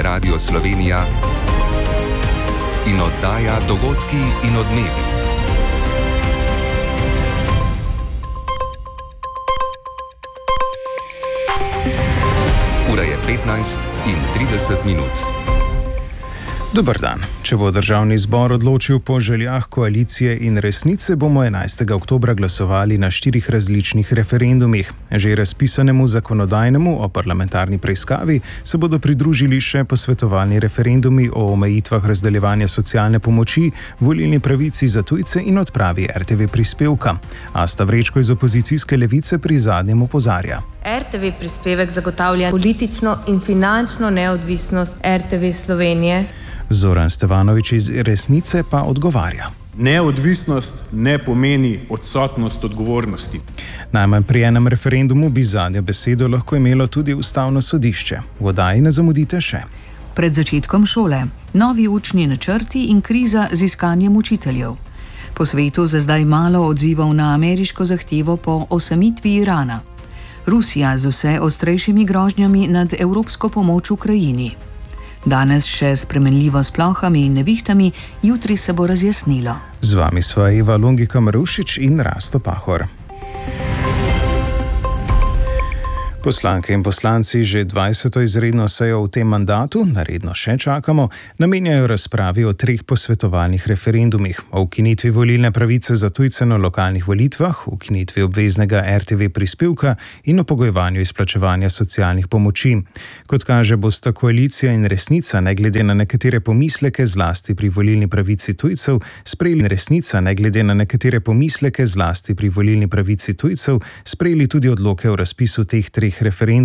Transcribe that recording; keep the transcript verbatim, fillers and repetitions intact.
Radio Slovenija in oddaja Dogodki in odmevi. Ura je petnajst in trideset minut. Dober dan. Če bo državni zbor odločil po željah koalicije in resnice, bomo enajstega oktobra glasovali na štirih različnih referendumih. Že razpisanemu zakonodajnemu o parlamentarni preiskavi se bodo pridružili še posvetovalni referendumi o omejitvah razdeljevanja socialne pomoči, volilni pravici za tujce in odpravi er te ve prispevka. Asta Vrečko iz opozicijske Levice pri zadnjem opozarja. er te ve prispevek zagotavlja politično in finančno neodvisnost er te ve Slovenije. Zoran Stevanovič iz Resnice pa odgovarja. Neodvisnost ne pomeni odsotnost odgovornosti. Najmanj pri enem referendumu bi zadnjo besedo lahko imelo tudi Ustavno sodišče. V oddaji ne zamudite še. Pred začetkom šole, novi učni načrti in kriza z iskanjem učiteljev. Po svetu za zdaj malo odzivov na ameriško zahtevo po osamitvi Irana. Rusija z vse ostrejšimi grožnjami nad evropsko pomoč Ukrajini. Danes še spremenljivo s plohami in nevihtami, jutri se bo razjasnilo. Z vami sva Eva Longika Marušič in Rasto Pahor. Poslanke in poslanci že dvajseto izredno sejo v tem mandatu, na redno še čakamo, namenjajo razpravi o treh posvetovalnih referendumih, o ukinitvi volilne pravice za tujce na lokalnih volitvah, ukinitvi obveznega er te ve prispevka in o pogojevanju izplačevanja socialnih pomoči. Kot kaže, bosta koalicija in Resnica, ne glede na nekatere pomisleke zlasti pri volilni pravici tujcev, sprejeli Resnica, ne glede na nekatere pomisleke zlasti pri volilni pravici tujcev, sprejeli tudi odloke o razpisu teh treh referendumov.